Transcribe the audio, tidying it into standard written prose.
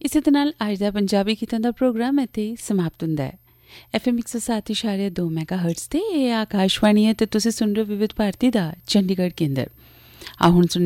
ਇਸੇ ਦੇ ਨਾਲ ਅੱਜ ਦਾ ਪੰਜਾਬੀ ਗੀਤਾਂ ਦਾ ਪ੍ਰੋਗਰਾਮ ਇੱਥੇ ਹੀ ਸਮਾਪਤ ਹੁੰਦਾ ਹੈ। FM 107.2 ਮੈਗਾਹਰਟਜ਼ 'ਤੇ ਇਹ ਆਕਾਸ਼ਵਾਣੀ ਹੈ ਅਤੇ ਤੁਸੀਂ ਸੁਣ ਰਹੇ ਹੋ ਵਿਵਿਧ ਭਾਰਤੀ ਦਾ ਚੰਡੀਗੜ੍ਹ ਕੇਂਦਰ। ਹੁਣ